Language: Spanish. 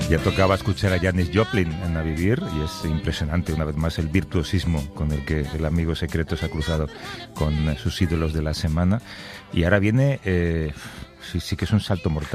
Ya tocaba escuchar a Janis Joplin en A Vivir y es impresionante una vez más el virtuosismo con el que el amigo secreto se ha cruzado con sus ídolos de la semana. Y ahora viene, sí que es un salto mortal.